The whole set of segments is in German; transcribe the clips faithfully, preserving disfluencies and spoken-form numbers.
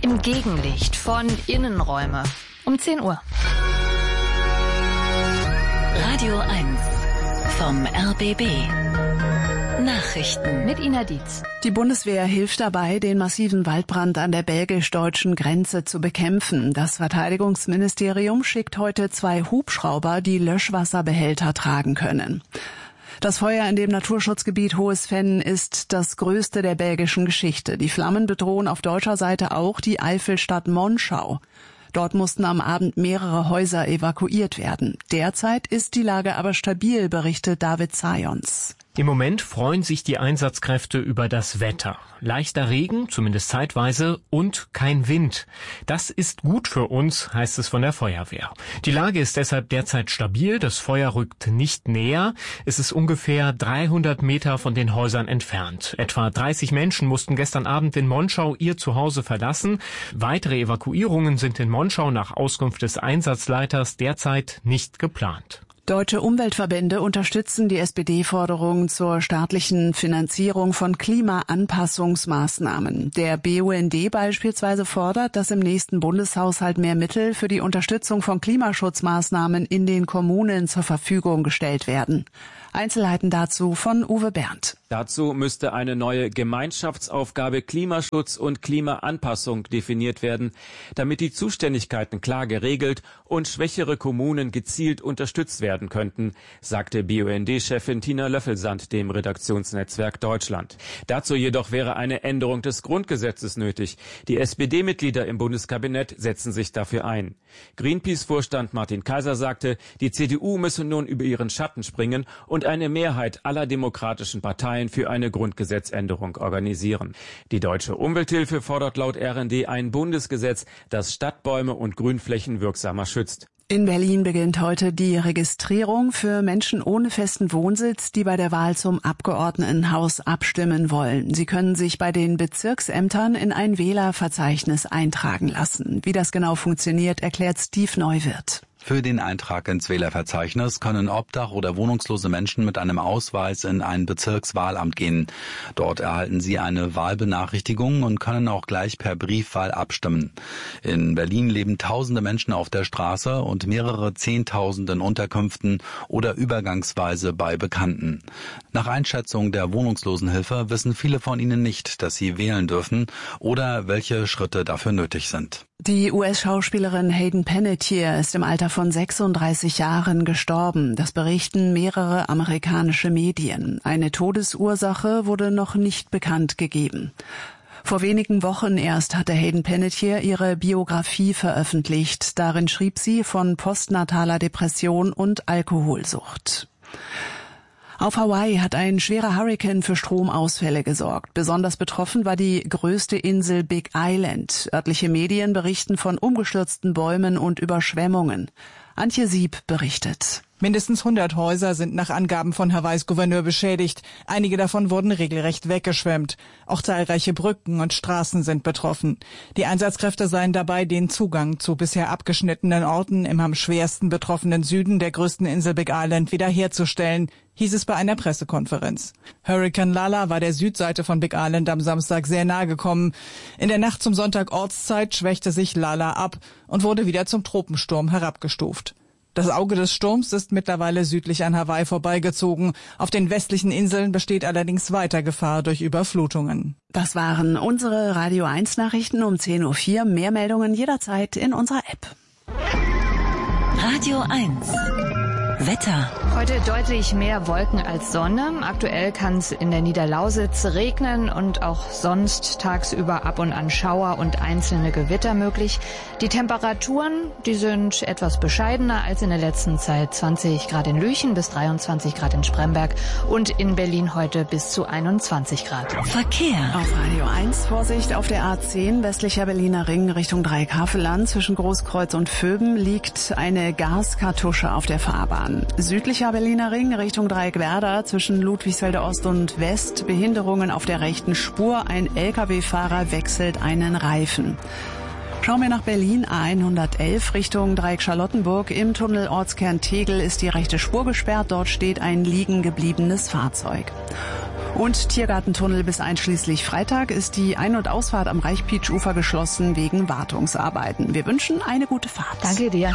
im Gegenlicht von Innenräume. Um zehn Uhr. Radio eins vom R B B. Nachrichten mit Ina Dietz. Die Bundeswehr hilft dabei, den massiven Waldbrand an der belgisch-deutschen Grenze zu bekämpfen. Das Verteidigungsministerium schickt heute zwei Hubschrauber, die Löschwasserbehälter tragen können. Das Feuer in dem Naturschutzgebiet Hohes Venn ist das größte der belgischen Geschichte. Die Flammen bedrohen auf deutscher Seite auch die Eifelstadt Monschau. Dort mussten am Abend mehrere Häuser evakuiert werden. Derzeit ist die Lage aber stabil, berichtet David Zajons. Im Moment freuen sich die Einsatzkräfte über das Wetter. Leichter Regen, zumindest zeitweise, und kein Wind. Das ist gut für uns, heißt es von der Feuerwehr. Die Lage ist deshalb derzeit stabil, das Feuer rückt nicht näher. Es ist ungefähr dreihundert Meter von den Häusern entfernt. Etwa dreißig Menschen mussten gestern Abend in Monschau ihr Zuhause verlassen. Weitere Evakuierungen sind in Monschau nach Auskunft des Einsatzleiters derzeit nicht geplant. Deutsche Umweltverbände unterstützen die S P D-Forderungen zur staatlichen Finanzierung von Klimaanpassungsmaßnahmen. Der B U N D beispielsweise fordert, dass im nächsten Bundeshaushalt mehr Mittel für die Unterstützung von Klimaschutzmaßnahmen in den Kommunen zur Verfügung gestellt werden. Einzelheiten dazu von Uwe Berndt. Dazu müsste eine neue Gemeinschaftsaufgabe Klimaschutz und Klimaanpassung definiert werden, damit die Zuständigkeiten klar geregelt und schwächere Kommunen gezielt unterstützt werden könnten, sagte B U N D-Chefin Tina Löffelsand dem Redaktionsnetzwerk Deutschland. Dazu jedoch wäre eine Änderung des Grundgesetzes nötig. Die S P D-Mitglieder im Bundeskabinett setzen sich dafür ein. Greenpeace-Vorstand Martin Kaiser sagte, die C D U müsse nun über ihren Schatten springen und eine Mehrheit aller demokratischen Parteien für eine Grundgesetzänderung organisieren. Die Deutsche Umwelthilfe fordert laut R N D ein Bundesgesetz, das Stadtbäume und Grünflächen wirksamer schützt. In Berlin beginnt heute die Registrierung für Menschen ohne festen Wohnsitz, die bei der Wahl zum Abgeordnetenhaus abstimmen wollen. Sie können sich bei den Bezirksämtern in ein Wählerverzeichnis eintragen lassen. Wie das genau funktioniert, erklärt Steve Neuwirth. Für den Eintrag ins Wählerverzeichnis können obdach- oder wohnungslose Menschen mit einem Ausweis in ein Bezirkswahlamt gehen. Dort erhalten sie eine Wahlbenachrichtigung und können auch gleich per Briefwahl abstimmen. In Berlin leben tausende Menschen auf der Straße und mehrere Zehntausend in Unterkünften oder übergangsweise bei Bekannten. Nach Einschätzung der Wohnungslosenhilfe wissen viele von ihnen nicht, dass sie wählen dürfen oder welche Schritte dafür nötig sind. Die U S-Schauspielerin Hayden Panettiere ist im Alter von sechsunddreißig Jahren gestorben. Das berichten mehrere amerikanische Medien. Eine Todesursache wurde noch nicht bekannt gegeben. Vor wenigen Wochen erst hatte Hayden Panettiere ihre Biografie veröffentlicht. Darin schrieb sie von postnataler Depression und Alkoholsucht. Auf Hawaii hat ein schwerer Hurrikan für Stromausfälle gesorgt. Besonders betroffen war die größte Insel Big Island. Örtliche Medien berichten von umgestürzten Bäumen und Überschwemmungen. Antje Sieb berichtet. Mindestens hundert Häuser sind nach Angaben von Hawaiis Gouverneur beschädigt. Einige davon wurden regelrecht weggeschwemmt. Auch zahlreiche Brücken und Straßen sind betroffen. Die Einsatzkräfte seien dabei, den Zugang zu bisher abgeschnittenen Orten im am schwersten betroffenen Süden der größten Insel Big Island wiederherzustellen, hieß es bei einer Pressekonferenz. Hurrikan Lala war der Südseite von Big Island am Samstag sehr nahe gekommen. In der Nacht zum Sonntag Ortszeit schwächte sich Lala ab und wurde wieder zum Tropensturm herabgestuft. Das Auge des Sturms ist mittlerweile südlich an Hawaii vorbeigezogen. Auf den westlichen Inseln besteht allerdings weiter Gefahr durch Überflutungen. Das waren unsere Radio eins Nachrichten um zehn Uhr vier. Mehr Meldungen jederzeit in unserer App. Radio eins Wetter. Heute deutlich mehr Wolken als Sonne. Aktuell kann es in der Niederlausitz regnen und auch sonst tagsüber ab und an Schauer und einzelne Gewitter möglich. Die Temperaturen, die sind etwas bescheidener als in der letzten Zeit. zwanzig Grad in Lüchen bis dreiundzwanzig Grad in Spremberg und in Berlin heute bis zu einundzwanzig Grad. Verkehr. Auf Radio eins Vorsicht auf der A zehn westlicher Berliner Ring Richtung Dreieckhaveland. Zwischen Großkreuz und Vöben liegt eine Gaskartusche auf der Fahrbahn. Südlicher Berliner Ring Richtung Dreieckwerder zwischen Ludwigsfelde Ost und West. Behinderungen auf der rechten Spur. Ein L K W-Fahrer wechselt einen Reifen. Schauen wir nach Berlin, A hundertelf Richtung Dreieck Charlottenburg. Im Tunnel Ortskern Tegel ist die rechte Spur gesperrt. Dort steht ein liegen gebliebenes Fahrzeug. Und Tiergartentunnel bis einschließlich Freitag ist die Ein- und Ausfahrt am Reichpietsch-Ufer geschlossen wegen Wartungsarbeiten. Wir wünschen eine gute Fahrt. Danke dir.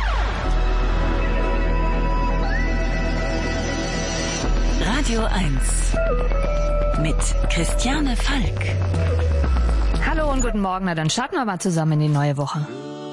Radio eins mit Christiane Falk. Hallo und guten Morgen. Na, dann starten wir mal zusammen in die neue Woche.